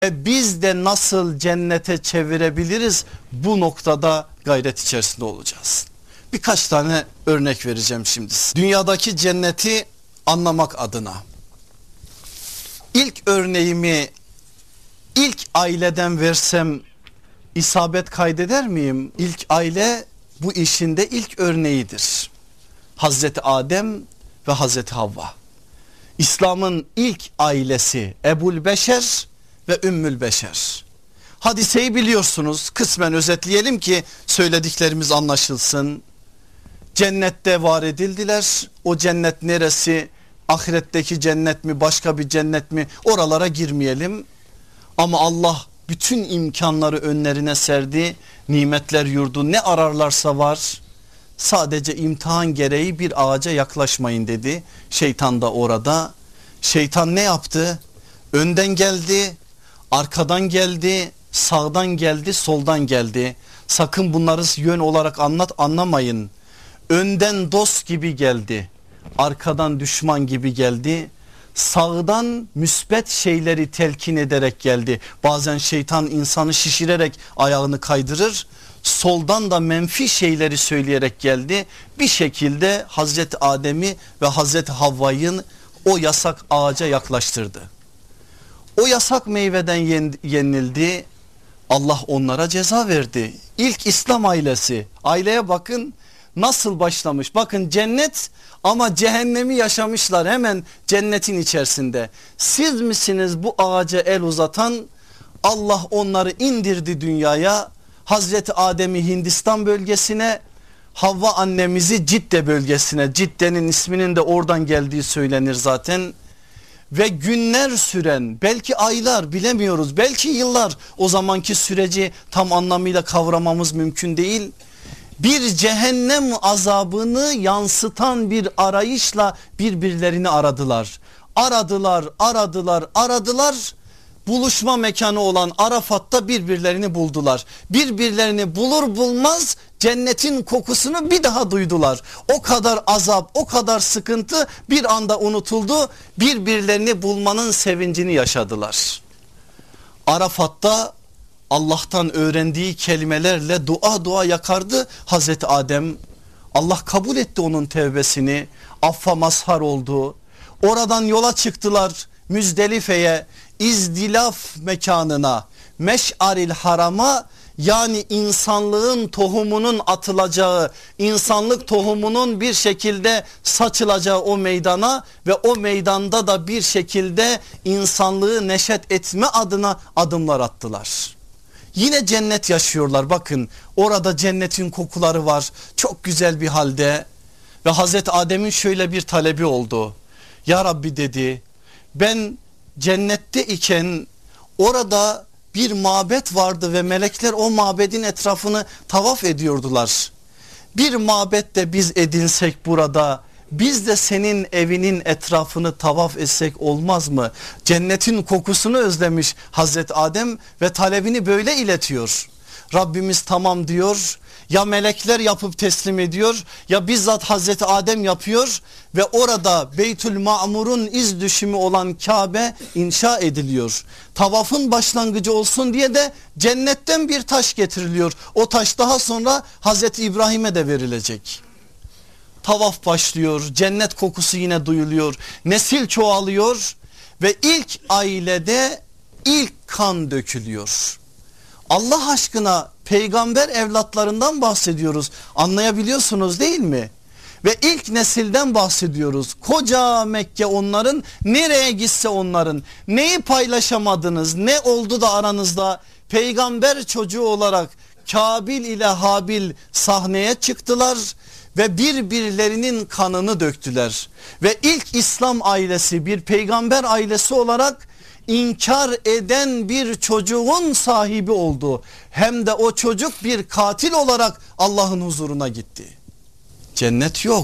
Biz de nasıl cennete çevirebiliriz, bu noktada gayret içerisinde olacağız. Birkaç tane örnek vereceğim şimdi. Dünyadaki cenneti anlamak adına. İlk örneğimi ilk aileden versem isabet kaydeder miyim? İlk aile bu işin de ilk örneğidir. Hazreti Adem ve Hazreti Havva. İslam'ın ilk ailesi Ebul Beşer ve Ümmül Beşer. Hadiseyi biliyorsunuz, kısmen özetleyelim ki söylediklerimiz anlaşılsın. Cennette var edildiler. O cennet neresi? Ahiretteki cennet mi, başka bir cennet mi? Oralara girmeyelim. Ama Allah bütün imkanları önlerine serdi. Nimetler yurdu, ne ararlarsa var. Sadece imtihan gereği bir ağaca yaklaşmayın dedi. Şeytan da orada. Şeytan ne yaptı? Önden geldi, arkadan geldi, sağdan geldi, soldan geldi. Sakın bunları yön olarak anlamayın. Önden dost gibi geldi, arkadan düşman gibi geldi. Sağdan müsbet şeyleri telkin ederek geldi. Bazen şeytan insanı şişirerek ayağını kaydırır. Soldan da menfi şeyleri söyleyerek geldi. Bir şekilde Hazreti Adem'i ve Hazreti Havva'yı o yasak ağaca yaklaştırdı. O yasak meyveden yenildi. Allah onlara ceza verdi. İlk İslam ailesi, aileye bakın nasıl başlamış. Bakın cennet ama cehennemi yaşamışlar hemen cennetin içerisinde. Siz misiniz bu ağaca el uzatan? Allah onları indirdi dünyaya. Hazreti Adem'i Hindistan bölgesine, Havva annemizi Cidde bölgesine, Cidde'nin isminin de oradan geldiği söylenir zaten. Ve günler süren, belki aylar, bilemiyoruz, belki yıllar, o zamanki süreci tam anlamıyla kavramamız mümkün değil. Bir cehennem azabını yansıtan bir arayışla birbirlerini aradılar. Aradılar. Buluşma mekanı olan Arafat'ta birbirlerini buldular. Birbirlerini bulur bulmaz cennetin kokusunu bir daha duydular. O kadar azap, o kadar sıkıntı bir anda unutuldu. Birbirlerini bulmanın sevincini yaşadılar. Arafat'ta Allah'tan öğrendiği kelimelerle dua yakardı Hazreti Adem. Allah kabul etti onun tevbesini. Affa mazhar oldu. Oradan yola çıktılar Müzdelife'ye, İzdilaf mekanına, Meş'aril Haram'a, yani insanlığın tohumunun atılacağı, insanlık tohumunun bir şekilde saçılacağı o meydana ve o meydanda da bir şekilde insanlığı neşet etme adına adımlar attılar. Yine cennet yaşıyorlar, bakın orada cennetin kokuları var, çok güzel bir halde. Ve Hazreti Adem'in şöyle bir talebi oldu. Ya Rabbi dedi, ben cennette iken orada bir mabet vardı ve melekler o mabedin etrafını tavaf ediyordular. Bir mabet de biz edinsek burada, biz de senin evinin etrafını tavaf etsek olmaz mı? Cennetin kokusunu özlemiş Hazreti Adem ve talebini böyle iletiyor. Rabbimiz tamam diyor. Ya melekler yapıp teslim ediyor ya bizzat Hazreti Adem yapıyor ve orada Beytül Ma'mur'un iz düşümü olan Kabe inşa ediliyor. Tavafın başlangıcı olsun diye de cennetten bir taş getiriliyor. O taş daha sonra Hazreti İbrahim'e de verilecek. Tavaf başlıyor, cennet kokusu yine duyuluyor, nesil çoğalıyor ve ilk ailede ilk kan dökülüyor. Allah aşkına peygamber evlatlarından bahsediyoruz, anlayabiliyorsunuz değil mi? Ve ilk nesilden bahsediyoruz. Koca Mekke onların, nereye gitse onların. Neyi paylaşamadınız, ne oldu da aranızda? Peygamber çocuğu olarak Kabil ile Habil sahneye çıktılar ve birbirlerinin kanını döktüler. Ve ilk İslam ailesi bir peygamber ailesi olarak inkar eden bir çocuğun sahibi oldu. Hem de o çocuk bir katil olarak Allah'ın huzuruna gitti. Cennet yok.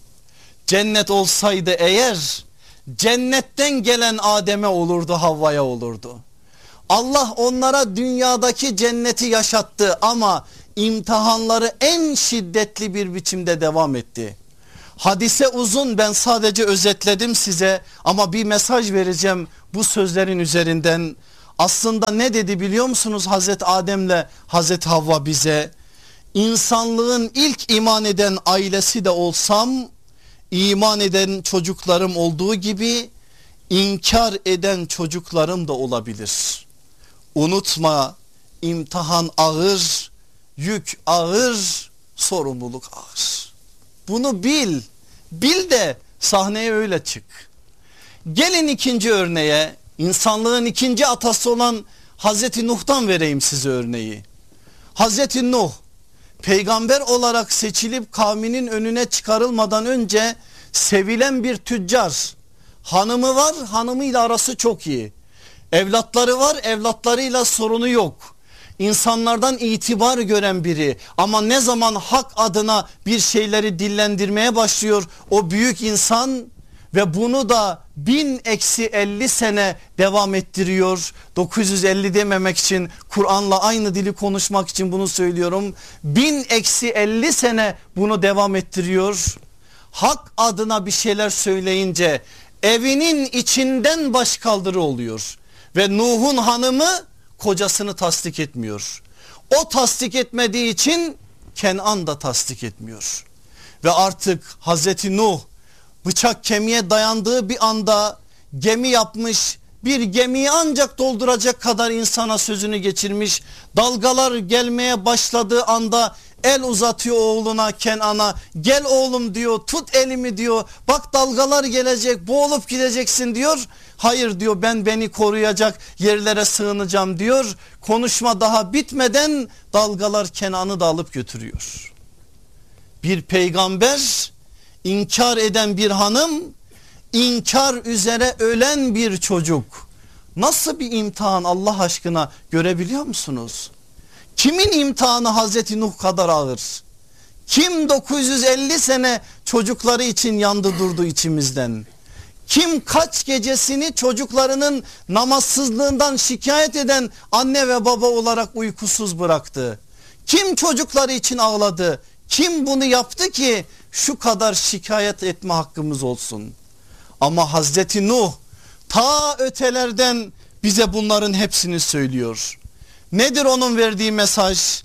Cennet olsaydı eğer cennetten gelen Adem'e olurdu, Havva'ya olurdu. Allah onlara dünyadaki cenneti yaşattı ama imtihanları en şiddetli bir biçimde devam etti. Hadise uzun, ben sadece özetledim size ama bir mesaj vereceğim bu sözlerin üzerinden. Aslında ne dedi biliyor musunuz Hazreti Adem'le Hazreti Havva bize? İnsanlığın ilk iman eden ailesi de olsam, iman eden çocuklarım olduğu gibi inkar eden çocuklarım da olabilir. Unutma, imtihan ağır, yük ağır, sorumluluk ağır. Bunu bil, bil de sahneye öyle çık. Gelin ikinci örneğe, insanlığın ikinci atası olan Hazreti Nuh'tan vereyim size örneği. Hazreti Nuh peygamber olarak seçilip kavminin önüne çıkarılmadan önce sevilen bir tüccar. Hanımı var, hanımıyla arası çok iyi. Evlatları var, evlatlarıyla sorunu yok. İnsanlardan itibar gören biri, ama ne zaman hak adına bir şeyleri dillendirmeye başlıyor o büyük insan ve bunu da 1000-50 sene devam ettiriyor. 950 dememek için, Kur'an'la aynı dili konuşmak için bunu söylüyorum. 1000-50 sene bunu devam ettiriyor. Hak adına bir şeyler söyleyince evinin içinden başkaldırı oluyor. Ve Nuh'un hanımı kocasını tasdik etmiyor. O tasdik etmediği için Kenan da tasdik etmiyor. Ve artık Hazreti Nuh bıçak kemiğe dayandığı bir anda gemi yapmış, bir gemiyi ancak dolduracak kadar insana sözünü geçirmiş. Dalgalar gelmeye başladığı anda el uzatıyor oğluna, Kenan'a, gel oğlum diyor, tut elimi diyor, bak dalgalar gelecek, boğulup gideceksin diyor. Hayır diyor, ben beni koruyacak yerlere sığınacağım diyor. Konuşma daha bitmeden dalgalar Kenan'ı da alıp götürüyor. Bir peygamber, inkar eden bir hanım, inkar üzere ölen bir çocuk. Nasıl bir imtihan Allah aşkına, görebiliyor musunuz? Kimin imtihanı Hazreti Nuh kadar ağır? Kim 950 sene çocukları için yandı durdu içimizden? Kim kaç gecesini çocuklarının namazsızlığından şikayet eden anne ve baba olarak uykusuz bıraktı? Kim çocukları için ağladı? Kim bunu yaptı ki şu kadar şikayet etme hakkımız olsun? Ama Hazreti Nuh ta ötelerden bize bunların hepsini söylüyor. Nedir onun verdiği mesaj?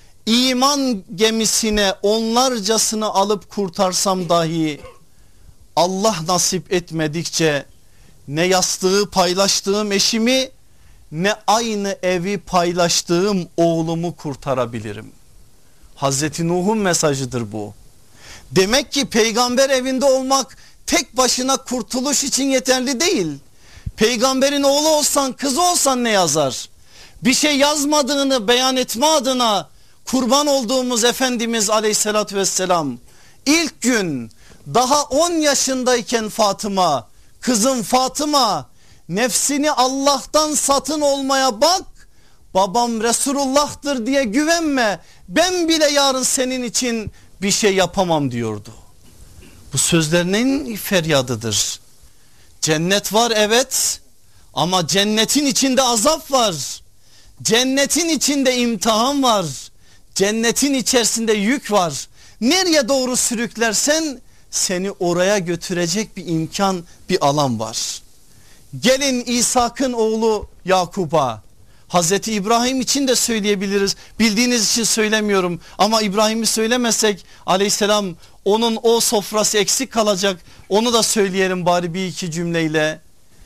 İman gemisine onlarcasını alıp kurtarsam dahi Allah nasip etmedikçe ne yastığı paylaştığım eşimi, ne aynı evi paylaştığım oğlumu kurtarabilirim. Hazreti Nuh'un mesajıdır bu. Demek ki peygamber evinde olmak tek başına kurtuluş için yeterli değil. Peygamberin oğlu olsan, kızı olsan ne yazar? Bir şey yazmadığını beyan etme adına kurban olduğumuz Efendimiz Aleyhisselatü Vesselam ilk gün daha 10 yaşındayken Fatıma, kızım Fatıma, nefsini Allah'tan satın olmaya bak, babam Resulullah'tır diye güvenme, ben bile yarın senin için bir şey yapamam diyordu. Bu sözlerinin feryadıdır. Cennet var evet, ama cennetin içinde azap var. Cennetin içinde imtihan var. Cennetin içerisinde yük var. Nereye doğru sürüklersen seni oraya götürecek bir imkan, bir alan var. Gelin İshak'ın oğlu Yakub'a. Hazreti İbrahim için de söyleyebiliriz. Bildiğiniz için söylemiyorum ama İbrahim'i söylemesek aleyhisselam, onun o sofrası eksik kalacak. Onu da söyleyelim bari bir iki cümleyle.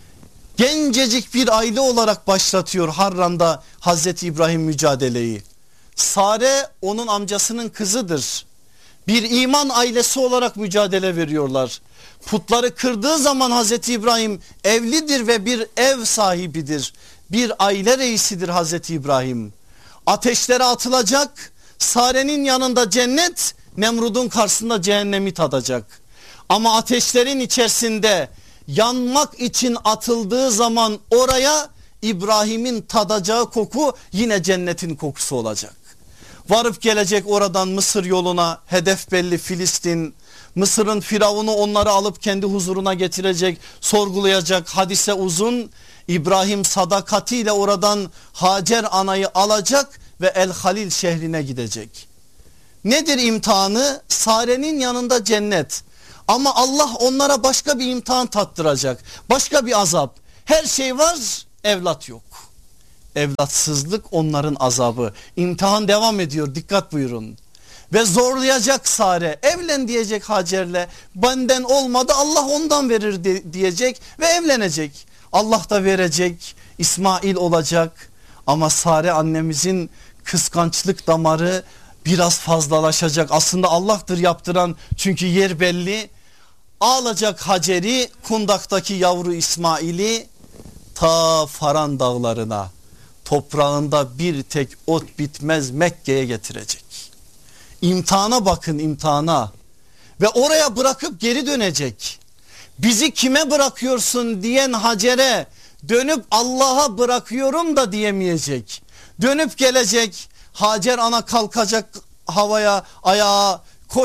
Gencecik bir aile olarak başlatıyor Harran'da Hazreti İbrahim mücadeleyi. Sare onun amcasının kızıdır. Bir iman ailesi olarak mücadele veriyorlar. Putları kırdığı zaman Hazreti İbrahim evlidir ve bir ev sahibidir. Bir aile reisidir Hazreti İbrahim. Ateşlere atılacak, Sare'nin yanında cennet, Nemrud'un karşısında cehennemi tadacak. Ama ateşlerin içerisinde yanmak için atıldığı zaman oraya İbrahim'in tadacağı koku yine cennetin kokusu olacak. Varıp gelecek oradan Mısır yoluna, hedef belli Filistin. Mısır'ın firavunu onları alıp kendi huzuruna getirecek, sorgulayacak, hadise uzun. İbrahim sadakatiyle oradan Hacer anayı alacak ve El Halil şehrine gidecek. Nedir imtihanı? Sare'nin yanında cennet. Ama Allah onlara başka bir imtihan tattıracak. Başka bir azap. Her şey var, evlat yok. Evlatsızlık onların azabı. İmtihan devam ediyor, dikkat buyurun. Ve zorlayacak Sare, evlen diyecek Hacer'le, benden olmadı Allah ondan verir diyecek ve evlenecek. Allah da verecek, İsmail olacak ama Sare annemizin kıskançlık damarı biraz fazlalaşacak. Aslında Allah'tır yaptıran, çünkü yer belli. Alacak Hacer'i, kundaktaki yavru İsmail'i ta Faran dağlarına, toprağında bir tek ot bitmez Mekke'ye getirecek. İmtihana bakın, imtihana. Ve oraya bırakıp geri dönecek. Bizi kime bırakıyorsun diyen Hacer'e dönüp Allah'a bırakıyorum da diyemeyecek. Dönüp gelecek, Hacer ana kalkacak havaya, ayağa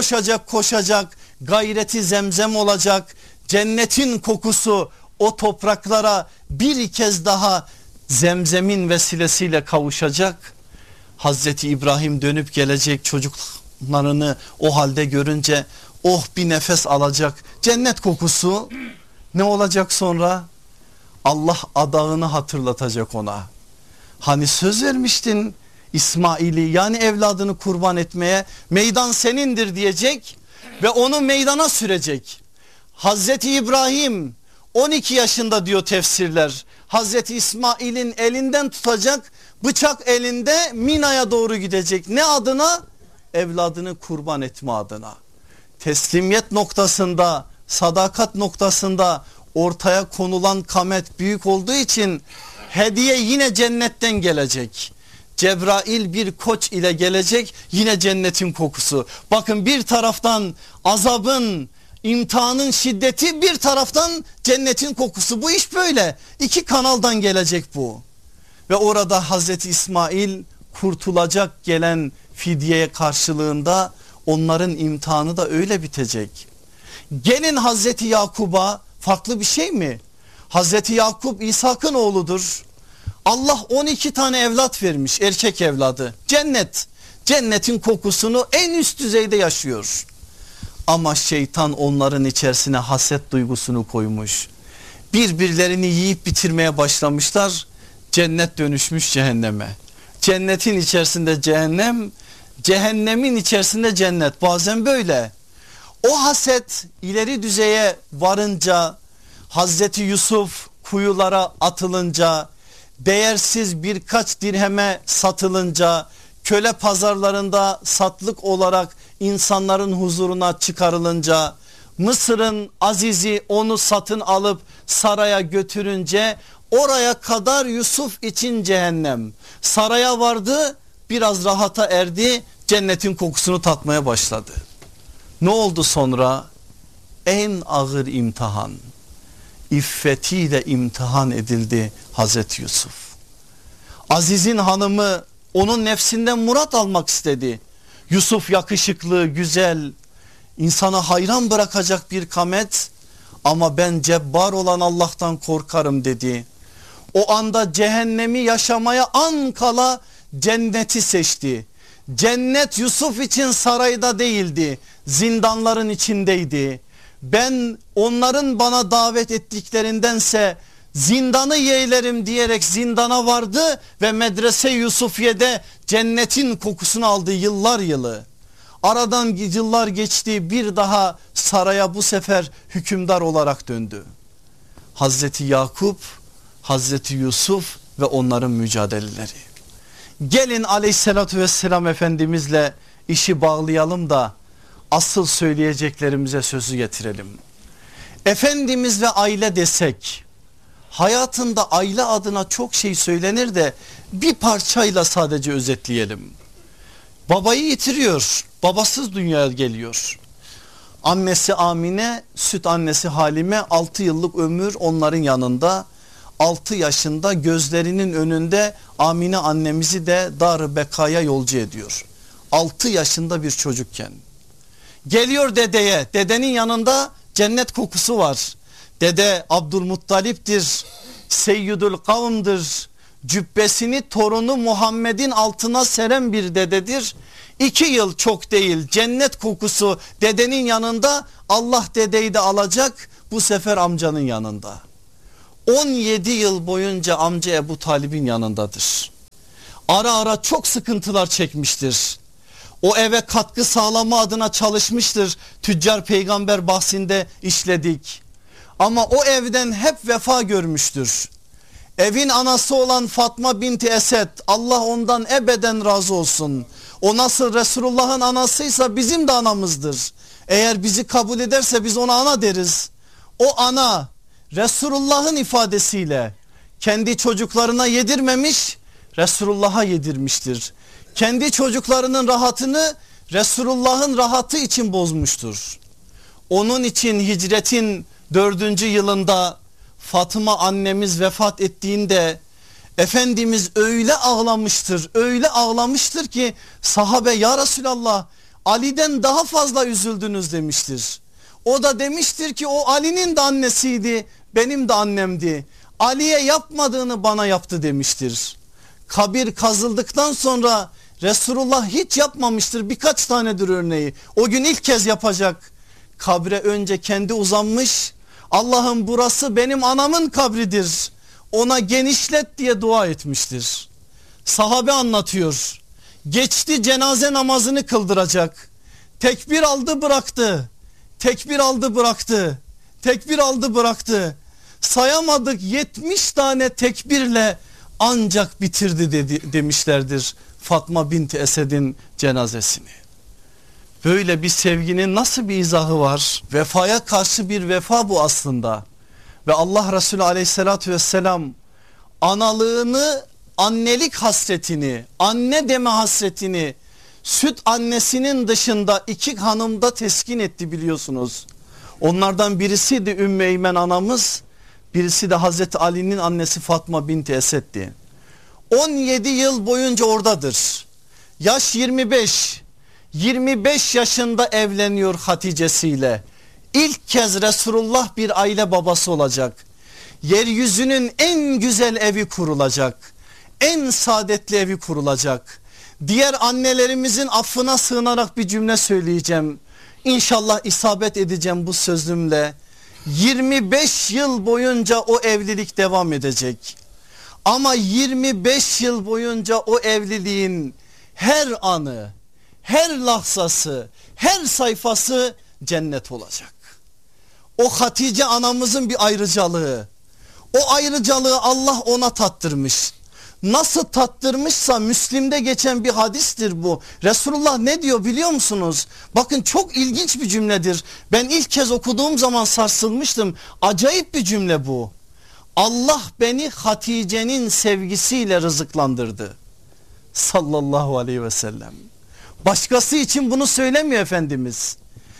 koşacak, gayreti zemzem olacak. Cennetin kokusu o topraklara bir kez daha zemzemin vesilesiyle kavuşacak. Hazreti İbrahim dönüp gelecek, çocuklarını o halde görünce oh bir nefes alacak. Cennet kokusu. Ne olacak sonra? Allah adağını hatırlatacak ona. Hani söz vermiştin İsmail'i, yani evladını kurban etmeye, meydan senindir diyecek ve onu meydana sürecek. Hazreti İbrahim 12 yaşında diyor tefsirler. Hazreti İsmail'in elinden tutacak, bıçak elinde Mina'ya doğru gidecek. Ne adına? Evladını kurban etme adına. Teslimiyet noktasında, sadakat noktasında ortaya konulan kamet büyük olduğu için hediye yine cennetten gelecek. Cebrail bir koç ile gelecek, yine cennetin kokusu. Bakın, bir taraftan azabın, imtihanın şiddeti, bir taraftan cennetin kokusu. Bu iş böyle. İki kanaldan gelecek bu. Ve orada Hazreti İsmail kurtulacak gelen fidyeye karşılığında, onların imtihanı da öyle bitecek. Gelin Hazreti Yakub'a, farklı bir şey mi? Hazreti Yakup İshak'ın oğludur. Allah 12 tane evlat vermiş, erkek evladı. Cennetin kokusunu en üst düzeyde yaşıyor. Ama şeytan onların içerisine haset duygusunu koymuş. Birbirlerini yiyip bitirmeye başlamışlar. Cennet dönüşmüş cehenneme. Cennetin içerisinde cehennem, cehennemin içerisinde cennet. Bazen böyle. O haset ileri düzeye varınca, Hazreti Yusuf kuyulara atılınca, değersiz birkaç dirheme satılınca, köle pazarlarında satlık olarak insanların huzuruna çıkarılınca, Mısır'ın azizi onu satın alıp saraya götürünce, oraya kadar Yusuf için cehennem. Saraya vardı, biraz rahata erdi, cennetin kokusunu tatmaya başladı. Ne oldu sonra? En ağır imtihan, iffetiyle imtihan edildi Hazreti Yusuf. Aziz'in hanımı onun nefsinden murat almak istedi. Yusuf yakışıklı, güzel, insana hayran bırakacak bir kamet, ama ben cebbar olan Allah'tan korkarım dedi. O anda cehennemi yaşamaya an kala cenneti seçti. Cennet Yusuf için sarayda değildi, zindanların içindeydi. Ben onların bana davet ettiklerindense zindanı yeğlerim diyerek zindana vardı ve medrese Yusufiye'de cennetin kokusunu aldı yıllar yılı. Aradan yıllar geçti, bir daha saraya bu sefer hükümdar olarak döndü. Hazreti Yakup, Hazreti Yusuf ve onların mücadeleleri. Gelin aleyhissalatü vesselam Efendimizle işi bağlayalım da asıl söyleyeceklerimize sözü getirelim. Efendimiz ve aile desek, hayatında aile adına çok şey söylenir de bir parçayla sadece özetleyelim. Babayı yitiriyor, babasız dünyaya geliyor. Annesi Amine, süt annesi Halime 6 yıllık ömür onların yanında. 6 yaşında gözlerinin önünde Amine annemizi de Dar-ı Beka'ya yolcu ediyor. 6 yaşında bir çocukken. Geliyor dedeye, dedenin yanında cennet kokusu var. Dede Abdülmuttalip'tir, Seyyidül Kavm'dır. Cübbesini torunu Muhammed'in altına seren bir dededir. 2 yıl çok değil, cennet kokusu dedenin yanında. Allah dedeyi de alacak, bu sefer amcanın yanında. 17 yıl boyunca amca Ebu Talib'in yanındadır. Ara ara çok sıkıntılar çekmiştir. O eve katkı sağlama adına çalışmıştır. Tüccar peygamber bahsinde işledik. Ama o evden hep vefa görmüştür. Evin anası olan Fatma binti Esed, Allah ondan ebeden razı olsun. O nasıl Resulullah'ın anasıysa bizim de anamızdır. Eğer bizi kabul ederse biz ona ana deriz. O ana Resulullah'ın ifadesiyle kendi çocuklarına yedirmemiş, Resulullah'a yedirmiştir. Kendi çocuklarının rahatını Resulullah'ın rahatı için bozmuştur. Onun için hicretin 4. yılında Fatıma annemiz vefat ettiğinde Efendimiz öyle ağlamıştır, öyle ağlamıştır ki sahabe ya Resulallah Ali'den daha fazla üzüldünüz demiştir. O da demiştir ki o Ali'nin de annesiydi, benim de annemdi. Ali'ye yapmadığını bana yaptı demiştir. Kabir kazıldıktan sonra Resulullah hiç yapmamıştır, birkaç tanedir örneği. O gün ilk kez yapacak. Kabre önce kendi uzanmış, Allah'ım burası benim anamın kabridir, ona genişlet diye dua etmiştir. Sahabe anlatıyor. Geçti cenaze namazını kıldıracak. Tekbir aldı bıraktı. Tekbir aldı bıraktı. Tekbir aldı bıraktı. Sayamadık 70 tane tekbirle ancak bitirdi demişlerdir Fatma binti Esed'in cenazesini. Böyle bir sevginin nasıl bir izahı var? Vefaya karşı bir vefa bu aslında. Ve Allah Resulü aleyhissalatü vesselam analığını, annelik hasretini, anne deme hasretini süt annesinin dışında 2 hanımda teskin etti biliyorsunuz. Onlardan birisi de Ümmü Eymen anamız, birisi de Hazreti Ali'nin annesi Fatma binti Esed'di. 17 yıl boyunca oradadır. Yaş 25. 25 yaşında evleniyor Hatice'siyle. İlk kez Resulullah bir aile babası olacak. Yeryüzünün en güzel evi kurulacak. En saadetli evi kurulacak. Diğer annelerimizin affına sığınarak bir cümle söyleyeceğim. İnşallah isabet edeceğim bu sözümle. 25 yıl boyunca o evlilik devam edecek. Ama 25 yıl boyunca o evliliğin her anı, her lahzası, her sayfası cennet olacak. O Hatice anamızın bir ayrıcalığı. O ayrıcalığı Allah ona tattırmış. Nasıl tattırmışsa Müslim'de geçen bir hadistir bu. Resulullah ne diyor biliyor musunuz? Bakın çok ilginç bir cümledir. Ben ilk kez okuduğum zaman sarsılmıştım. Acayip bir cümle bu. Allah beni Hatice'nin sevgisiyle rızıklandırdı. Sallallahu aleyhi ve sellem. Başkası için bunu söylemiyor Efendimiz.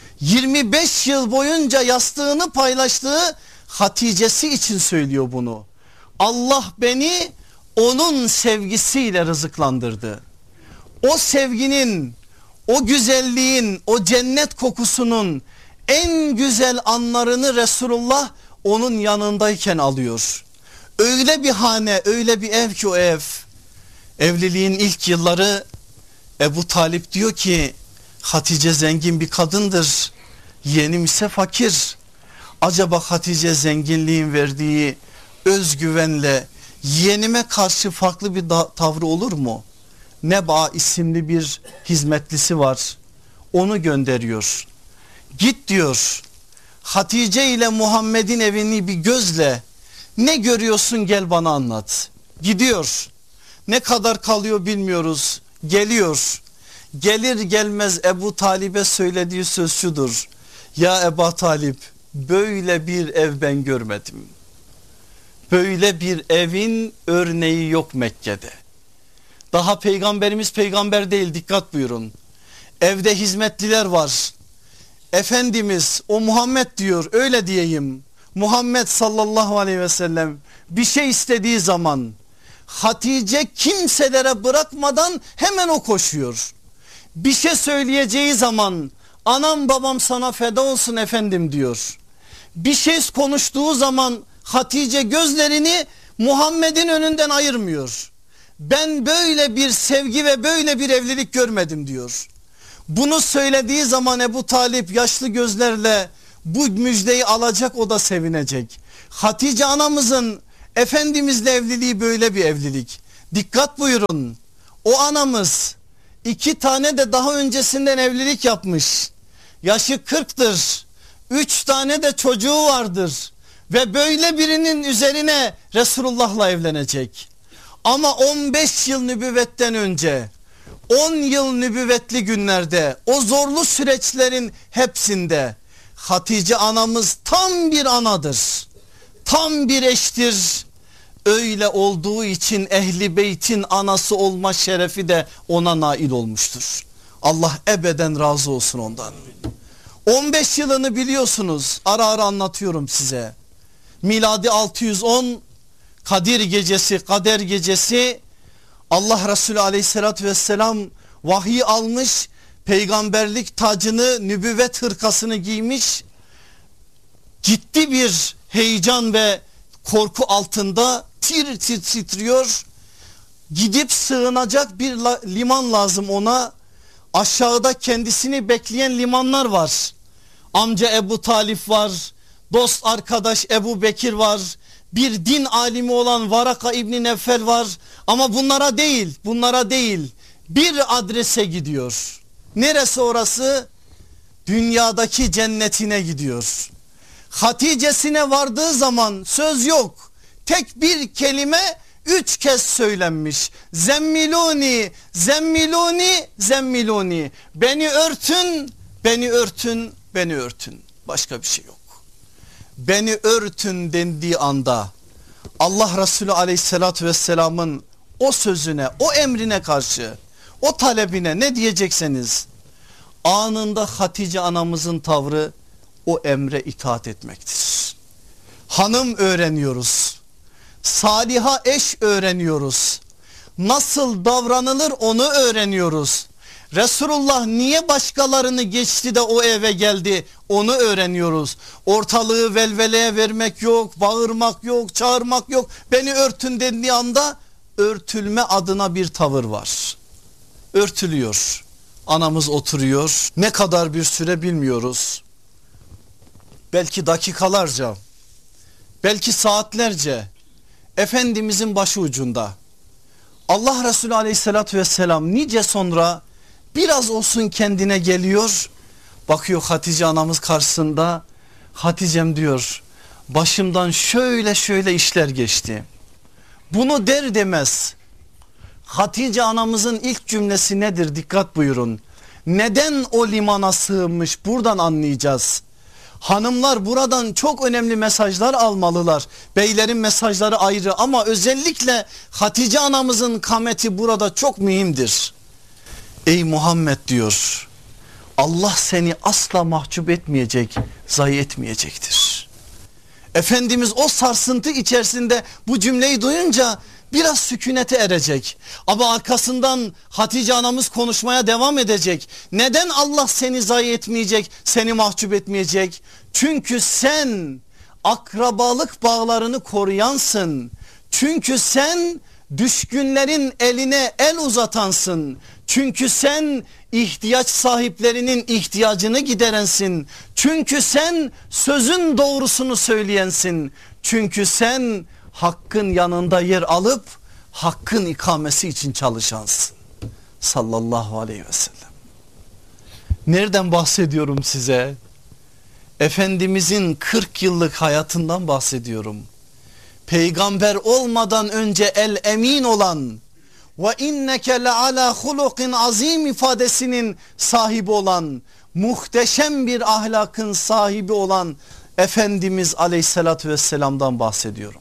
25 yıl boyunca yastığını paylaştığı Hatice'si için söylüyor bunu. Allah beni onun sevgisiyle rızıklandırdı. O sevginin, o güzelliğin, o cennet kokusunun en güzel anlarını Resulullah onun yanındayken alıyor. Öyle bir hane, öyle bir ev ki o ev. Evliliğin ilk yılları Ebu Talip diyor ki Hatice zengin bir kadındır, yeğenim ise fakir. Acaba Hatice zenginliğin verdiği özgüvenle yeğenime karşı farklı bir tavrı olur mu? Neba isimli bir hizmetlisi var, onu gönderiyor. Git diyor, Hatice ile Muhammed'in evini bir gözle, ne görüyorsun gel bana anlat. Gidiyor, ne kadar kalıyor bilmiyoruz, geliyor. Gelir gelmez Ebu Talib'e söylediği söz şudur: ya Ebu Talip, böyle bir ev ben görmedim. Böyle bir evin örneği yok Mekke'de. Daha peygamberimiz peygamber değil, dikkat buyurun. Evde hizmetliler var. Efendimiz o Muhammed diyor, öyle diyeyim. Muhammed sallallahu aleyhi ve sellem bir şey istediği zaman Hatice kimselere bırakmadan hemen o koşuyor. Bir şey söyleyeceği zaman anam babam sana feda olsun efendim diyor. Bir şey konuştuğu zaman Hatice gözlerini Muhammed'in önünden ayırmıyor. Ben böyle bir sevgi ve böyle bir evlilik görmedim diyor. Bunu söylediği zaman Ebu Talip yaşlı gözlerle bu müjdeyi alacak, o da sevinecek. Hatice anamızın Efendimizle evliliği böyle bir evlilik. Dikkat buyurun. O anamız 2 tane de daha öncesinden evlilik yapmış. Yaşı 40'tır. 3 tane de çocuğu vardır. Ve böyle birinin üzerine Resulullah'la evlenecek. Ama 15 yıl nübüvvetten önce, 10 yıl nübüvvetli günlerde, o zorlu süreçlerin hepsinde Hatice anamız tam bir anadır. Tam bir eştir. Öyle olduğu için Ehli Beyt'in anası olma şerefi de ona nail olmuştur. Allah ebeden razı olsun ondan. 15 yılını biliyorsunuz, ara ara anlatıyorum size. Miladi 610 Kadir gecesi, Kader gecesi, Allah Resulü aleyhissalatü vesselam vahiy almış, peygamberlik tacını, nübüvvet hırkasını giymiş, ciddi bir heyecan ve korku altında tir tir titriyor. Gidip sığınacak bir liman lazım ona. Aşağıda kendisini bekleyen limanlar var. Amca Ebu Talip var, dost arkadaş Ebu Bekir var, bir din alimi olan Varaka İbni Neffel var. Ama bunlara değil, bir adrese gidiyor. Neresi orası? Dünyadaki cennetine gidiyor. Hatice'sine vardığı zaman söz yok. Tek bir kelime 3 kez söylenmiş. Zemmiluni, zemmiluni, zemmiluni. Beni örtün, beni örtün, beni örtün. Başka bir şey yok. Beni örtün dendiği anda Allah Resulü aleyhissalatü vesselamın o sözüne, o emrine karşı, o talebine ne diyecekseniz anında Hatice anamızın tavrı o emre itaat etmektir. Hanım öğreniyoruz. Saliha eş öğreniyoruz. Nasıl davranılır onu öğreniyoruz. Resulullah niye başkalarını geçti de o eve geldi onu öğreniyoruz. Ortalığı velveleye vermek yok, bağırmak yok, çağırmak yok. Beni örtün dediği anda örtülme adına bir tavır var. Örtülüyor. Anamız oturuyor. Ne kadar bir süre bilmiyoruz. Belki dakikalarca, belki saatlerce Efendimizin başı ucunda. Allah Resulü aleyhissalatü vesselam nice sonra biraz olsun kendine geliyor. Bakıyor Hatice anamız karşısında. Hatice'm diyor, başımdan şöyle şöyle işler geçti. Bunu der demez Hatice anamızın ilk cümlesi nedir? Dikkat buyurun. Neden o limana sığınmış? Buradan anlayacağız. Hanımlar buradan çok önemli mesajlar almalılar. Beylerin mesajları ayrı ama özellikle Hatice anamızın kameti burada çok mühimdir. Ey Muhammed diyor, Allah seni asla mahcup etmeyecek, zayi etmeyecektir. Efendimiz o sarsıntı içerisinde bu cümleyi duyunca biraz sükunete erecek. Ama arkasından Hatice anamız konuşmaya devam edecek. Neden Allah seni zayi etmeyecek, seni mahcup etmeyecek? Çünkü sen akrabalık bağlarını koruyansın. Çünkü sen düşkünlerin eline el uzatansın. Çünkü sen ihtiyaç sahiplerinin ihtiyacını giderensin. Çünkü sen sözün doğrusunu söyleyensin. Çünkü sen hakkın yanında yer alıp hakkın ikamesi için çalışansın. Sallallahu aleyhi ve sellem. Nereden bahsediyorum size? Efendimizin 40 yıllık hayatından bahsediyorum. Peygamber olmadan önce el emin olan ve inneke le ala hulukin azim ifadesinin sahibi olan, muhteşem bir ahlakın sahibi olan Efendimiz aleyhissalatü vesselam'dan bahsediyorum.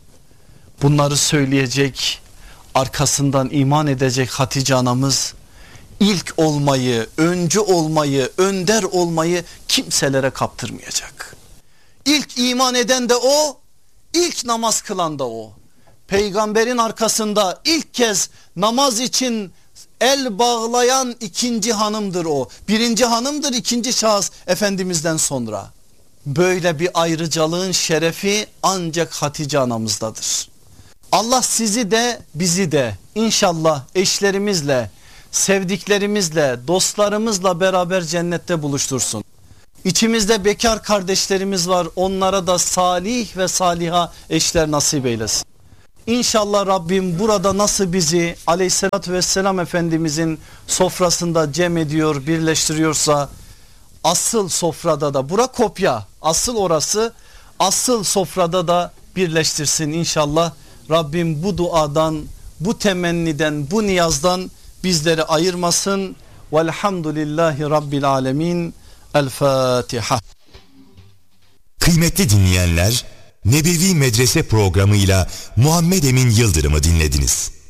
Bunları söyleyecek, arkasından iman edecek Hatice anamız ilk olmayı, öncü olmayı, önder olmayı kimselere kaptırmayacak. İlk iman eden de o, ilk namaz kılan da o. Peygamberin arkasında ilk kez namaz için el bağlayan ikinci hanımdır o. Birinci hanımdır, ikinci şahıs Efendimiz'den sonra. Böyle bir ayrıcalığın şerefi ancak Hatice anamızdadır. Allah sizi de bizi de inşallah eşlerimizle, sevdiklerimizle, dostlarımızla beraber cennette buluştursun. İçimizde bekar kardeşlerimiz var, onlara da salih ve saliha eşler nasip eylesin. İnşallah Rabbim burada nasıl bizi aleyhissalatü vesselam Efendimizin sofrasında cem ediyor, birleştiriyorsa asıl sofrada da, bura kopya, asıl orası, asıl sofrada da birleştirsin inşallah. Rabbim bu duadan, bu temenniden, bu niyazdan bizleri ayırmasın. Velhamdülillahi Rabbil alemin. El Fatiha. Kıymetli dinleyenler, Nebevi Medrese programıyla Muhammed Emin Yıldırım'ı dinlediniz.